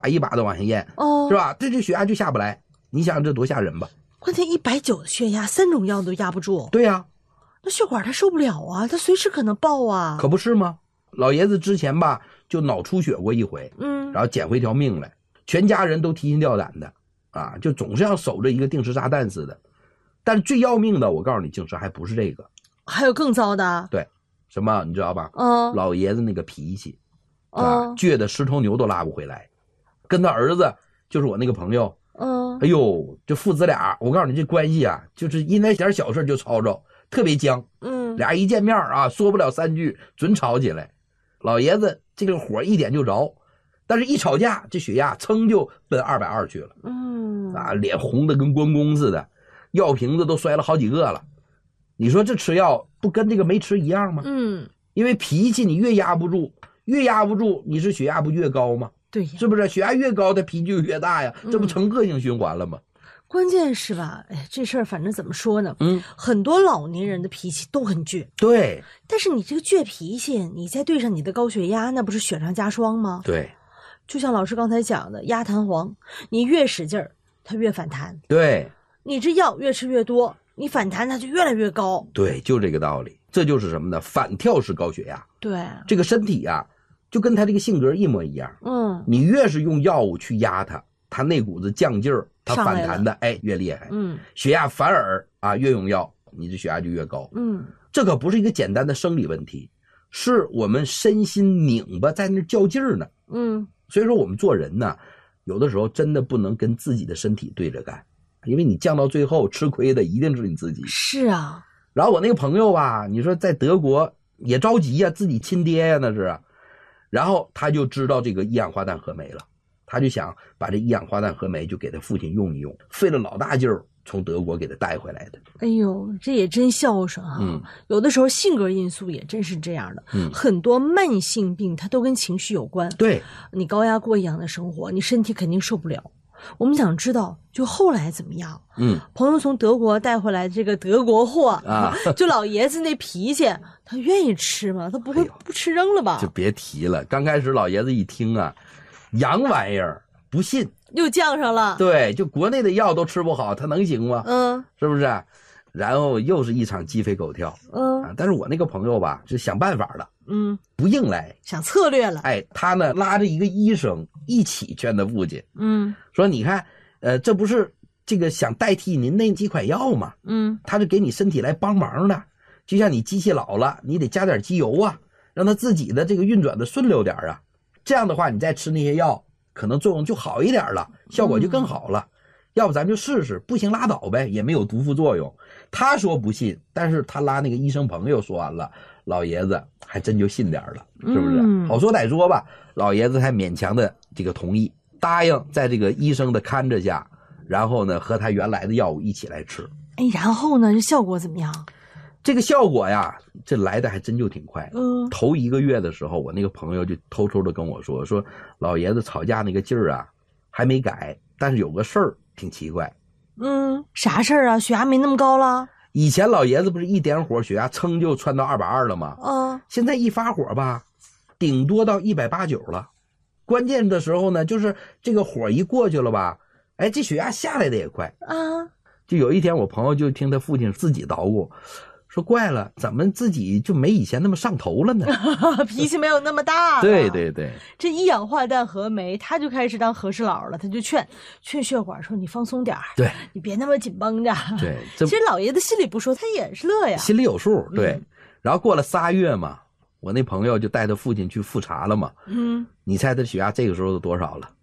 一把的往下咽，是吧？这血压就下不来。你想这多吓人吧？ 关键190的血压，3种药都压不住。 对呀， 那血管他受不了啊，他随时可能爆啊。 可不是吗？老爷子之前吧就脑出血过一回，然后捡回条命来，全家人都提心吊胆的啊，就总是要守着一个定时炸弹似的。但是最要命的，我告诉你，竟是还不是这个， 还有更糟的。 对，什么你知道吧？老爷子那个脾气倔的10头牛都拉不回来，跟他儿子就是我那个朋友，哎呦，这父子俩，我告诉你这关系啊，就是因为点小事就吵吵，特别僵。俩一见面啊，说不了3句，准吵起来。老爷子这个火一点就着，但是一吵架，这血压噌就奔220去了。脸红的跟关公似的，药瓶子都摔了好几个了。你说这吃药不跟这个没吃一样吗？因为脾气你越压不住，你是血压不越高吗？ 对呀， 是不是？血压越高，他脾气就越大呀，这不成恶性循环了吗？ 关键是吧，这事儿反正怎么说呢？很多老年人的脾气都很倔。 对。 但是你这个倔脾气，你再对上你的高血压，那不是雪上加霜吗？ 对。 就像老师刚才讲的，压弹簧，你越使劲儿，它越反弹。 对。 你这药越吃越多，你反弹它就越来越高。 对，就这个道理。这就是什么呢？反跳式高血压。 对。这个身体啊，就跟他这个性格一模一样。你越是用药物去压它，他那股子犟劲儿，他反弹的越厉害。血压反而越用药，你这血压就越高。这可不是一个简单的生理问题，是我们身心拧巴在那较劲儿呢。所以说我们做人呢，有的时候真的不能跟自己的身体对着干，因为你降到最后吃亏的一定是你自己。 是啊。 然后我那个朋友吧，你说在德国也着急呀，自己亲爹呀那是。然后他就知道这个一氧化氮合酶了，他就想把这一氧化氮合酶就给他父亲用一用，费了老大劲儿从德国给他带回来的。 哎呦，这也真孝顺啊。有的时候性格因素也真是这样的。很多慢性病它都跟情绪有关。 对， 你高压过一样的生活，你身体肯定受不了。我们想知道就后来怎么样。朋友从德国带回来这个德国货就老爷子那脾气，他愿意吃吗？他不会不吃扔了吧？ 就别提了，刚开始老爷子一听啊，洋玩意儿不信， 又降上了。 对，就国内的药都吃不好，他能行吗？是不是？然后又是一场鸡飞狗跳。但是我那个朋友吧，是想办法了。不硬来， 想策略了。 他呢拉着一个医生一起劝他父亲。说你看，这不是这个想代替您那几款药吗？他是给你身体来帮忙的，就像你机器老了，你得加点机油啊，让它自己的这个运转的顺溜点啊。这样的话，你再吃那些药，可能作用就好一点了，效果就更好了。要不咱就试试，不行拉倒呗，也没有毒副作用。他说不信，但是他拉那个医生朋友说完了，老爷子还真就信点了，是不是？好说歹说吧，老爷子才勉强的这个同意，答应在这个医生的看着下，然后呢和他原来的药物一起来吃。 然后呢，这效果怎么样？ 这个效果呀，这来的还真就挺快。头1个月的时候，我那个朋友就偷偷的跟我说老爷子吵架那个劲儿啊还没改，但是有个事儿挺奇怪。 啥事儿啊？血压没那么高了？ 以前老爷子不是一点火血压噌就窜到220了吗？现在一发火吧，顶多到189了。关键的时候呢，就是这个火一过去了吧，这血压下来的也快。就有一天我朋友就听他父亲自己捣鼓，说怪了，怎么自己就没以前那么上头了呢？ 脾气没有那么大了。 对对对， 这一氧化氮合酶，他就开始当和事佬了，他就劝血管说你放松点儿， 对， 你别那么紧绷着。 对， 其实老爷子心里不说，他也是乐呀， 心里有数。对，然后过了3月嘛，我那朋友就带他父亲去复查了嘛。你猜他血压这个时候都多少了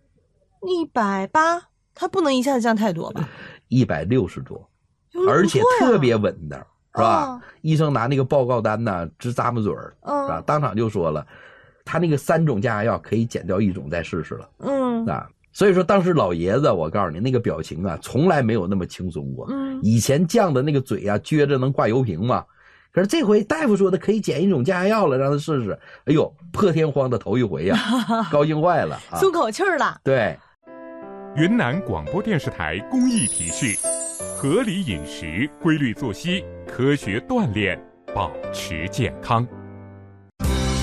？180，他不能一下子降太多吧 ？160多，而且特别稳的。是吧？医生拿那个报告单呢，直咂摸嘴儿，是吧？当场就说了，他那个3种降压药可以减掉1种再试试了。所以说当时老爷子，我告诉你那个表情啊，从来没有那么轻松过。以前犟的那个嘴啊，撅着能挂油瓶嘛。可是这回大夫说的可以减1种降压药了，让他试试。哎呦，破天荒的头一回呀，高兴坏了， 松口气儿了。 对。 云南广播电视台公益提示：合理饮食，规律作息，科学锻炼，保持健康。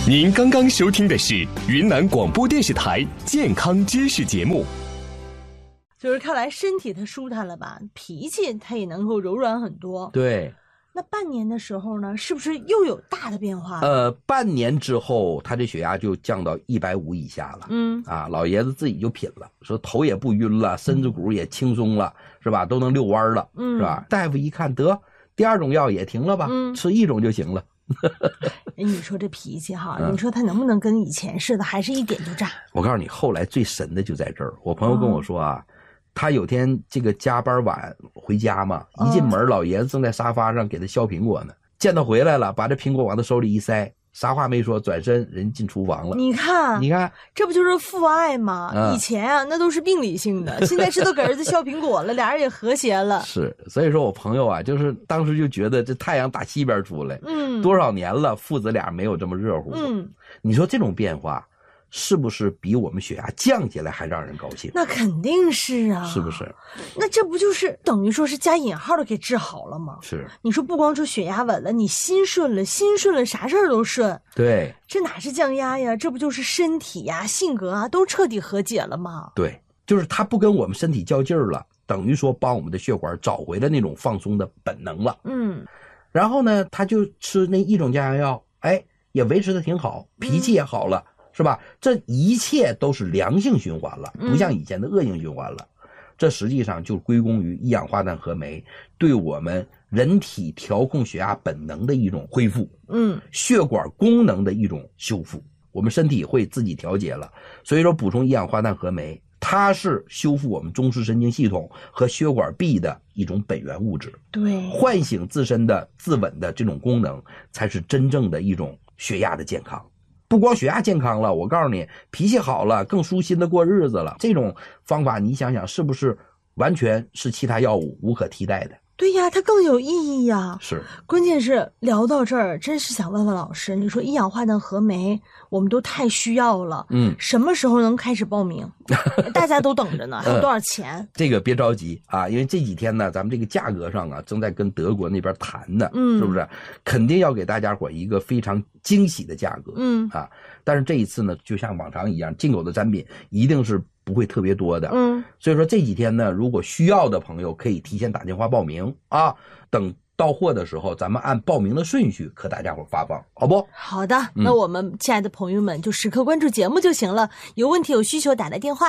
您刚刚收听的是云南广播电视台健康知识节目。 就是看来身体它舒坦了吧，脾气它也能够柔软很多。 对。 那半年的时候呢，是不是又有大的变化？ 半年之后，他这血压就降到150以下了。老爷子自己就品了，说头也不晕了，身子骨也轻松了，是吧？都能遛弯了，是吧？大夫一看，得第二种药也停了吧，吃一种就行了。 你说这脾气哈，你说他能不能跟以前似的，还是一点就炸？ 我告诉你，后来最神的就在这儿。我朋友跟我说啊。他有天这个加班晚回家嘛，一进门老爷子正在沙发上给他削苹果呢，见他回来了，把这苹果往他手里一塞，啥话没说，转身人进厨房了。 你看，这不就是父爱吗？以前啊，那都是病理性的，现在是都给儿子削苹果了，俩人也和谐了。 是，所以说我朋友啊，就是当时就觉得这太阳打西边出来，多少年了，父子俩没有这么热乎。你说这种变化。是不是比我们血压降下来还让人高兴？ 那肯定是啊， 是不是？ 那这不就是等于说是加引号的给治好了吗？ 是。 你说不光说血压稳了，你心顺了，啥事儿都顺。 对。 这哪是降压呀？这不就是身体呀、性格啊都彻底和解了吗？ 对，就是他不跟我们身体较劲儿了，等于说帮我们的血管找回了那种放松的本能了。然后呢，他就吃那一种降压药，也维持的挺好，脾气也好了。是吧？这一切都是良性循环了，不像以前的恶性循环了。这实际上就归功于一氧化碳合酶对我们人体调控血压本能的一种恢复，血管功能的一种修复，我们身体会自己调节了。所以说补充一氧化碳合酶，它是修复我们中枢神经系统和血管壁的一种本源物质， 对， 唤醒自身的自稳的这种功能，才是真正的一种血压的健康。不光血压健康了，我告诉你，脾气好了，更舒心的过日子了。这种方法你想想，是不是完全是其他药物无可替代的？ 对呀，它更有意义呀。 是， 关键是聊到这儿，真是想问问老师，你说一氧化碳合酶，我们都太需要了，什么时候能开始报名？大家都等着呢，还有多少钱？ 这个别着急啊，因为这几天呢，咱们这个价格上啊，正在跟德国那边谈呢，是不是？肯定要给大家伙一个非常惊喜的价格，但是这一次呢，就像往常一样，进口的产品一定是不会特别多的，所以说这几天呢，如果需要的朋友可以提前打电话报名啊，等到货的时候，咱们按报名的顺序和大家伙发放，好不？ 好的，那我们亲爱的朋友们就时刻关注节目就行了，有问题有需求打来电话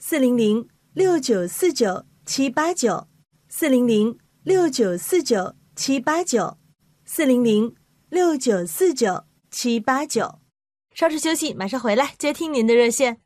400-6949-789，400-6949-789，400-6949-789。稍事休息，马上回来接听您的热线。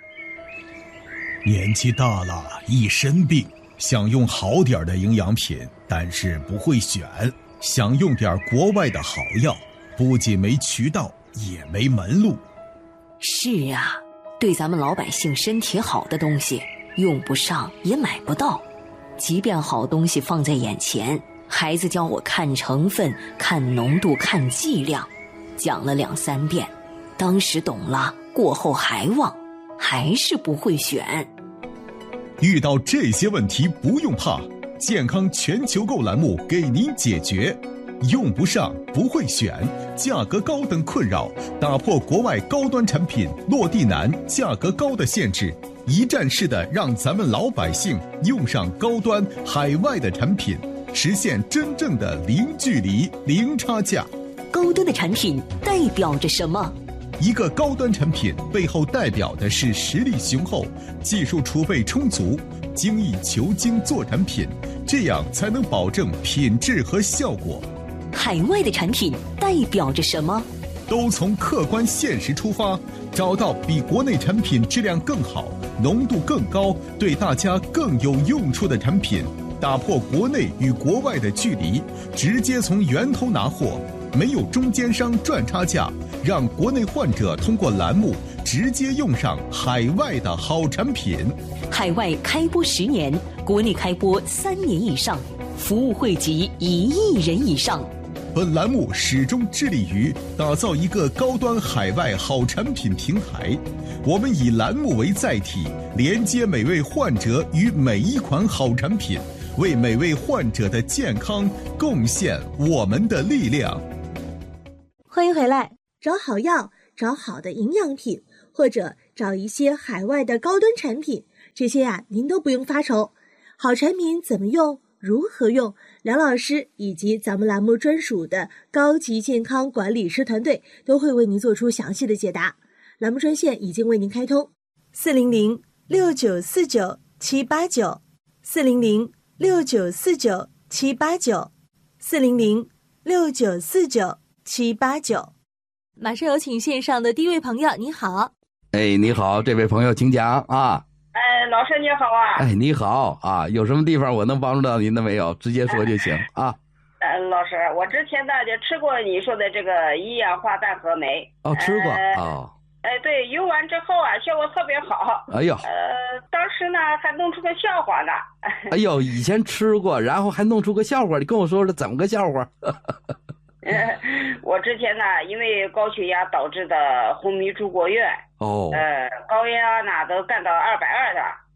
年纪大了，一身病，想用好点的营养品，但是不会选，想用点国外的好药，不仅没渠道，也没门路。 是啊，对咱们老百姓身体好的东西，用不上也买不到。即便好东西放在眼前，孩子教我看成分、看浓度、看剂量，讲了2、3遍，当时懂了，过后还忘，还是不会选。 遇到这些问题不用怕，健康全球购栏目给您解决。用不上、不会选、价格高等困扰，打破国外高端产品落地难、价格高的限制，一站式的让咱们老百姓用上高端海外的产品，实现真正的零距离、零差价。 高端的产品代表着什么？ 一个高端产品背后代表的是实力雄厚、技术储备充足、精益求精做产品，这样才能保证品质和效果。 海外的产品代表着什么？ 都从客观现实出发，找到比国内产品质量更好、浓度更高、对大家更有用处的产品，打破国内与国外的距离，直接从源头拿货，没有中间商赚差价，让国内患者通过栏目直接用上海外的好产品。 海外开播10年，国内开播3年以上，服务惠及1亿人以上。 本栏目始终致力于打造一个高端海外好产品平台，我们以栏目为载体，连接每位患者与每一款好产品，为每位患者的健康贡献我们的力量。 欢迎回来，找好药，找找好的营养品，或者找一些海外的高端产品，这些呀您都不用发愁。好产品怎么用，如何用，梁老师以及咱们栏目专属的高级健康管理师团队都会为您做出详细的解答。栏目专线已经为您开通，400-6949-789，400-6949-789。马上有请线上的第一位朋友，你好。 哎，你好，这位朋友请讲啊。 老师你好啊。 哎，你好啊，有什么地方我能帮助到您的没有？直接说就行啊。 老师，我之前呢就吃过你说的这个一氧化氮和酶。 哦，吃过哦。 对，用完之后啊，效果特别好。 哎呦， 当时呢还弄出个笑话呢。 哎呦，以前吃过，然后还弄出个笑话，你跟我说说怎么个笑话？ 我之前呢，因为高血压导致的昏迷住过院。 哦。 高压呢都干到220的。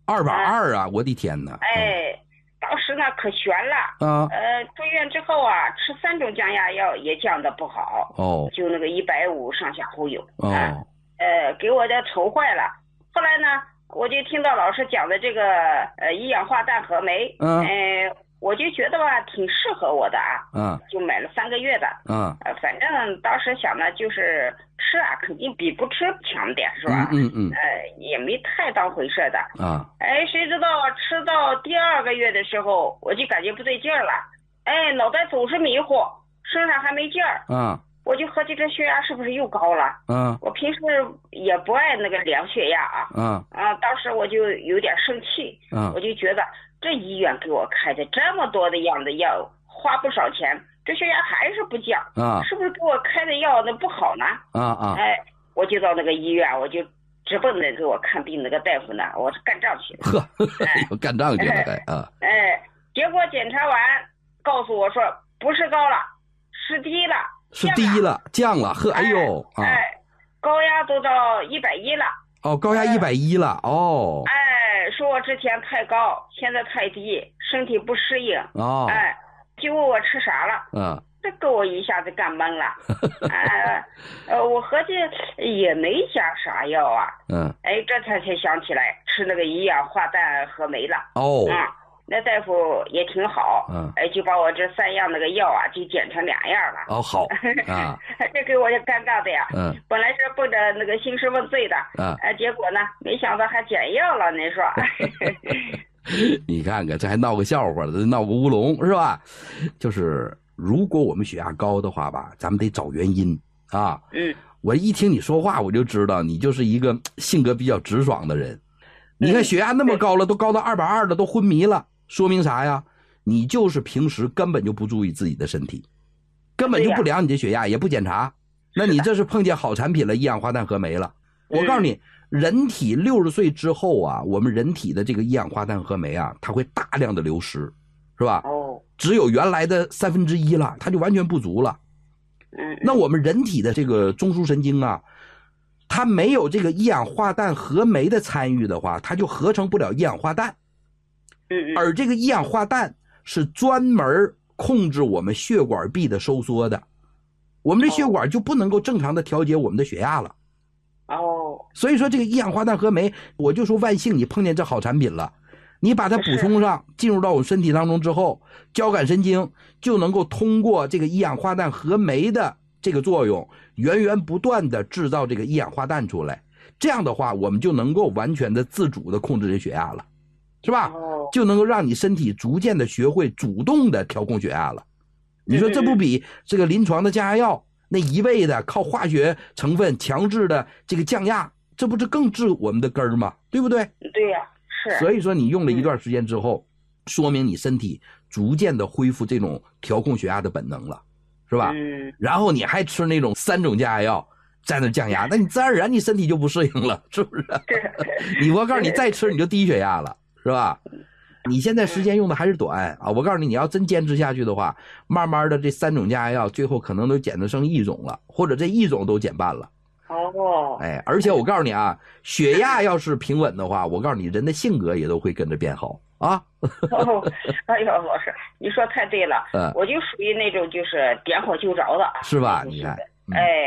220啊！我的天哪！ 当时呢可悬了。住院之后啊，吃3种降压药也降得不好。 哦。 就那个150上下忽悠。 哦。 给我的愁坏了。后来呢，我就听到老师讲的这个一氧化氮和酶。我就觉得吧，挺适合我的啊。就买了3个月的。反正当时想呢，就是吃啊，肯定比不吃强点，是吧？也没太当回事的。谁知道吃到第2个月的时候，我就感觉不对劲儿了。脑袋总是迷糊，身上还没劲儿。我就合计这血压是不是又高了？我平时也不爱那个量血压啊。当时我就有点生气。我就觉得这医院给我开的这么多的样的药，花不少钱，这血压还是不降。是不是给我开的药那不好呢？我就到那个医院，我就直奔那给我看病那个大夫呢，我是干仗去了。 干仗去了结果检查完告诉我说不是高了，是低了。 是低了，降了，哎呦， 高压都到110了。 哦，高压110了，哦。 说我之前太高，现在太低，身体不适应。就问我吃啥了。这给我一下子干懵了。我合计也没加啥药啊。这才想起来吃那个一氧化氮和酶了。那大夫也挺好。就把我这3样那个药啊就减成2样了。 好这给我就尴尬的呀。本来是奔着那个兴师问罪的。结果呢没想到还减药了，你说。 你看看这还闹个笑话了，这闹个乌龙是吧？就是如果我们血压高的话吧，咱们得找原因啊。我一听你说话我就知道你就是一个性格比较直爽的人。你看血压那么高了，都高到220了，都昏迷了，说明啥呀？你就是平时根本就不注意自己的身体，根本就不量你的血压，也不检查。那你这是碰见好产品了，一氧化氮和酶了。我告诉你，人体60岁之后啊，我们人体的这个一氧化氮和酶啊，它会大量的流失，是吧？只有原来的1/3了，它就完全不足了。那我们人体的这个中枢神经啊，它没有这个一氧化氮和酶的参与的话，它就合成不了一氧化氮。而这个一氧化氮是专门控制我们血管壁的收缩的，我们这血管就不能够正常的调节我们的血压了。所以说这个一氧化氮和酶，我就说万幸你碰见这好产品了，你把它补充上，进入到我们身体当中之后，交感神经就能够通过这个一氧化氮和酶的这个作用，源源不断的制造这个一氧化氮出来。这样的话，我们就能够完全的自主的控制这血压了，是吧？就能够让你身体逐渐的学会主动的调控血压了。你说这不比这个临床的降压药那一味的靠化学成分强制的这个降压，这不是更治我们的根儿吗？对不对？ 对呀，是。 所以说你用了一段时间之后，说明你身体逐渐的恢复这种调控血压的本能了，是吧？然后你还吃那种3种降压药在那降压，那你自然而然你身体就不适应了，是不是？我告诉你，再吃你就低血压了，是吧？你现在时间用的还是短啊！我告诉你，你要真坚持下去的话，慢慢的这3种降压药最后可能都减得剩1种了，或者这1种都减半了。而且我告诉你啊，血压要是平稳的话，我告诉你，人的性格也都会跟着变好啊。 哎呦，老师，你说太对了。我就属于那种就是点火就着的， 是吧？你看，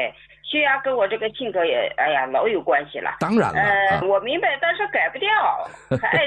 血压跟我这个性格也，哎呀，老有关系了。 当然了， 我明白，但是改不掉，还